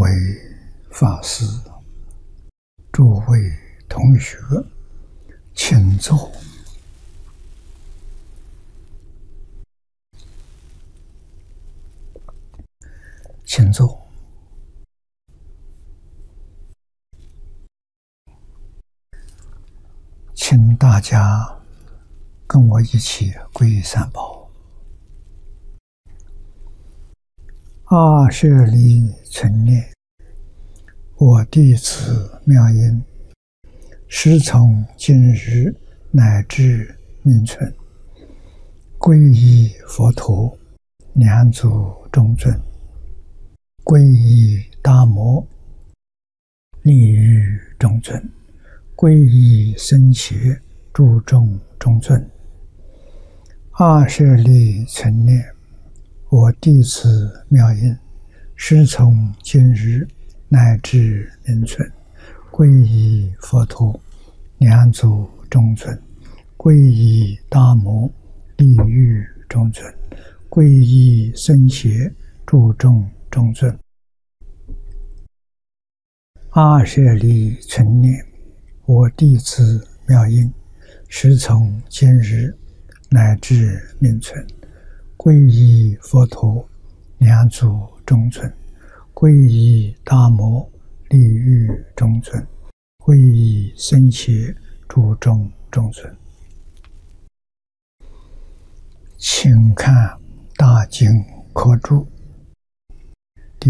位法师、诸位同学，请坐。请坐。请大家跟我一起皈依三宝。阿舍利存念，我弟子妙音，师从今日乃至命存，皈依佛陀，两祖中尊，皈依大摩，利欲中尊，皈依僧伽，诸众中尊。阿舍利存念，我弟子妙音，师从今日乃至命存，皈依佛陀，两祖中尊，皈依大摩，利欲中尊，皈依僧伽，诸众中尊。阿舍利存念，我弟子妙音，师从今日乃至命存，皈依佛陀，两祖中尊，皈依大摩，利欲中尊，皈依僧伽，诸众中尊。请看大经科注第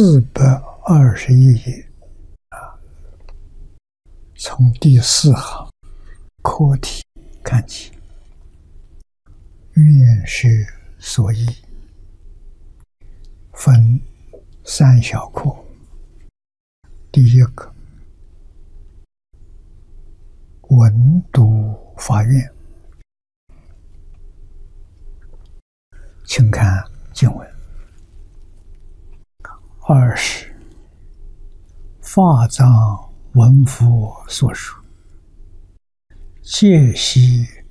421页，从第4行课题看起。愿是所依，分3小课。第一个，文读法愿。请看经文。20，法藏文佛所述，戒悉